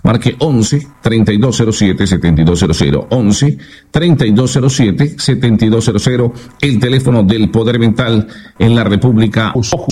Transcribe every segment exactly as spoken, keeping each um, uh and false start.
Marque once, treinta y dos cero siete, setenta y dos cero cero. once, treinta y dos cero siete, setenta y dos cero cero. El teléfono del Poder Mental en la República.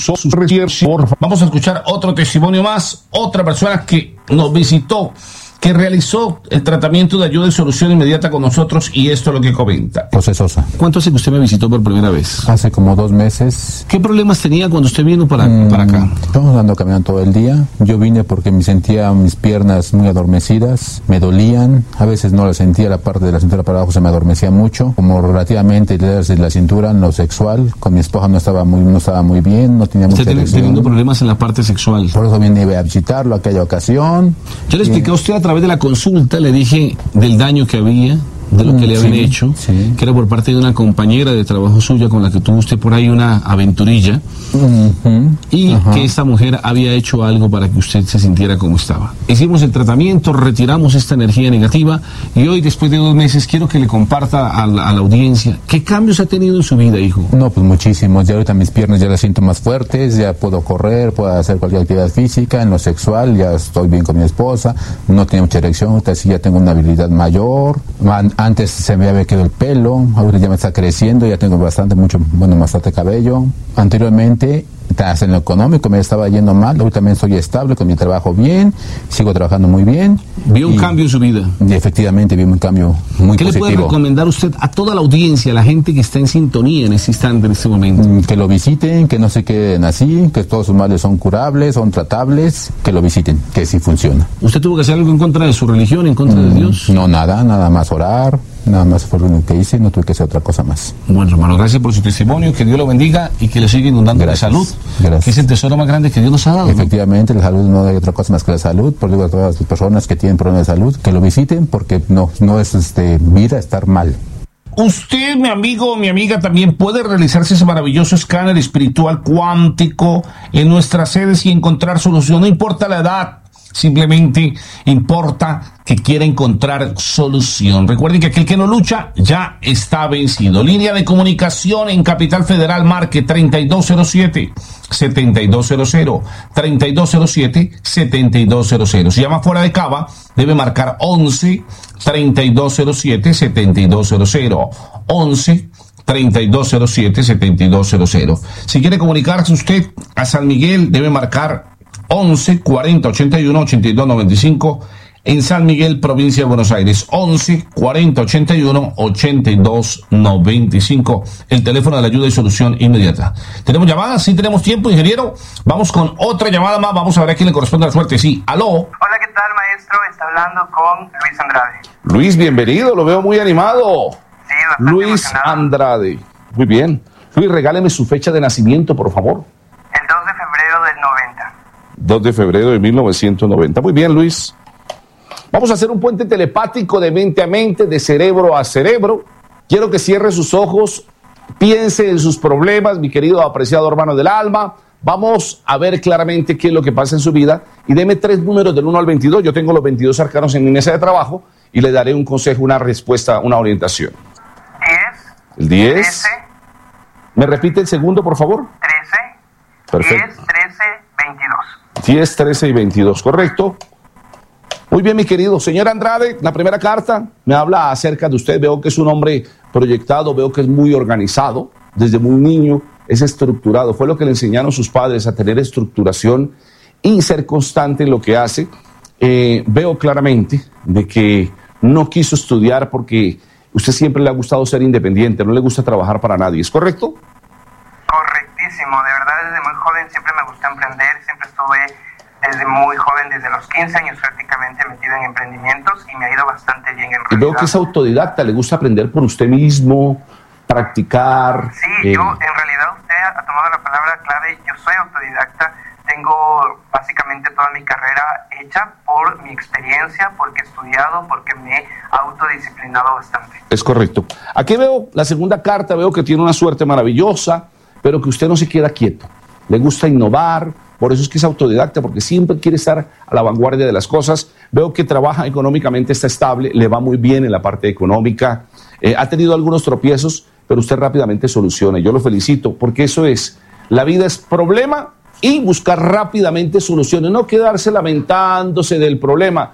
Vamos a escuchar otro testimonio más. Otra persona que nos visitó, que realizó el tratamiento de ayuda y solución inmediata con nosotros, y esto es lo que comenta. José Sosa. ¿Cuánto hace que usted me visitó por primera vez? Hace como dos meses. ¿Qué problemas tenía cuando usted vino para, mm, para acá? Estamos andando caminando todo el día. Yo vine porque me sentía mis piernas muy adormecidas, me dolían, a veces no las sentía, la parte de la cintura para abajo se me adormecía mucho, como relativamente desde la cintura en lo sexual, con mi esposa no estaba muy, no estaba muy bien, no tenía mucha erección. ¿Usted teniendo problemas en la parte sexual? Por eso vine a visitarlo aquella ocasión. Yo le expliqué a usted a través de la consulta, le dije del daño que había, de lo que le habían sí, hecho, sí. que era por parte de una compañera de trabajo suya con la que tuvo usted por ahí una aventurilla, uh-huh. y uh-huh. que esta mujer había hecho algo para que usted se sintiera como estaba. Hicimos el tratamiento, retiramos esta energía negativa, y hoy, después de dos meses, quiero que le comparta a la, a la audiencia qué cambios ha tenido en su vida, hijo. No, pues muchísimos. Ya ahorita mis piernas ya las siento más fuertes, ya puedo correr, puedo hacer cualquier actividad física. En lo sexual ya estoy bien con mi esposa, no tenía mucha erección, ahorita sí ya tengo una habilidad mayor. Antes se me había quedado el pelo, ahora ya me está creciendo, ya tengo bastante, mucho, bueno, bastante cabello. Anteriormente, en lo económico me estaba yendo mal, ahorita también estoy estable con mi trabajo bien, sigo trabajando muy bien. ¿Vio un cambio en su vida? Y efectivamente, vi un cambio muy ¿Qué positivo. ¿Qué le puede recomendar usted a toda la audiencia, a la gente que está en sintonía en este instante, en este momento? Que lo visiten, que no se queden así, que todos sus males son curables, son tratables, que lo visiten, que sí funciona. ¿Usted tuvo que hacer algo en contra de su religión, en contra mm, de Dios? No, nada, nada más orar. Nada más fue lo único que hice, no tuve que hacer otra cosa más. Bueno, hermano, gracias por su testimonio, que Dios lo bendiga y que le siga inundando de salud. Gracias. Que es el tesoro más grande que Dios nos ha dado. Efectivamente, ¿no? La salud no hay otra cosa más que la salud. Por digo a todas las personas que tienen problemas de salud, que lo visiten, porque no, no es este, vida estar mal. Usted, mi amigo, mi amiga, también puede realizarse ese maravilloso escáner espiritual cuántico en nuestras sedes y encontrar solución. No importa la edad. Simplemente importa que quiera encontrar solución. Recuerden que aquel que no lucha ya está vencido. Línea de comunicación en Capital Federal, marque treinta y dos cero siete, setenta y dos cero cero, treinta y dos cero siete, setenta y dos cero cero. Si llama fuera de Cava, debe marcar once, treinta y dos cero siete, setenta y dos cero cero. once, treinta y dos cero siete, setenta y dos cero cero. Si quiere comunicarse usted a San Miguel, debe marcar once, cuarenta, ochenta y uno, ochenta y dos, noventa y cinco en San Miguel, provincia de Buenos Aires. once, cuarenta, ochenta y uno, ochenta y dos, noventa y cinco, el teléfono de la ayuda y solución inmediata. ¿Tenemos llamadas? Sí, tenemos tiempo, ingeniero. Vamos con otra llamada más, vamos a ver a quién le corresponde la suerte. Sí, aló. Hola, ¿qué tal, maestro? Está hablando con Luis Andrade. Luis, bienvenido, lo veo muy animado. Sí, bastante Luis emocionado. Andrade, muy bien. Luis, regáleme su fecha de nacimiento, por favor. El dos de febrero del noventa. dos de febrero de mil novecientos noventa. Muy bien, Luis. Vamos a hacer un puente telepático de mente a mente, de cerebro a cerebro. Quiero que cierre sus ojos, piense en sus problemas, mi querido apreciado hermano del alma. Vamos a ver claramente qué es lo que pasa en su vida y deme tres números del uno al veintidós. Yo tengo los veintidós arcanos en mi mesa de trabajo y le daré un consejo, una respuesta, una orientación. diez. El diez. trece. ¿Me repite el segundo, por favor? trece. Perfecto. diez, trece, veintidós. diez, trece y veintidós, correcto. Muy bien, mi querido señor Andrade, la primera carta me habla acerca de usted. Veo que es un hombre proyectado, veo que es muy organizado, desde muy niño es estructurado. Fue lo que le enseñaron sus padres, a tener estructuración y ser constante en lo que hace. Eh, veo claramente de que no quiso estudiar porque usted siempre le ha gustado ser independiente, no le gusta trabajar para nadie, ¿es correcto? Correctísimo, de verdad desde muy joven siempre me gustó emprender, siempre estuve desde muy joven, desde los quince años prácticamente metido en emprendimientos y me ha ido bastante bien en realidad. Y veo que es autodidacta, le gusta aprender por usted mismo, practicar. Sí, eh... yo en realidad usted ha tomado la palabra clave, yo soy autodidacta, tengo básicamente toda mi carrera hecha por mi experiencia, porque he estudiado, porque me he autodisciplinado bastante. Es correcto. Aquí veo la segunda carta, veo que tiene una suerte maravillosa, pero que usted no se queda quieto, le gusta innovar. Por eso es que es autodidacta, porque siempre quiere estar a la vanguardia de las cosas. Veo que trabaja económicamente, está estable, le va muy bien en la parte económica. Eh, ha tenido algunos tropiezos, pero usted rápidamente soluciona. Yo lo felicito, porque eso es, la vida es problema y buscar rápidamente soluciones, no quedarse lamentándose del problema.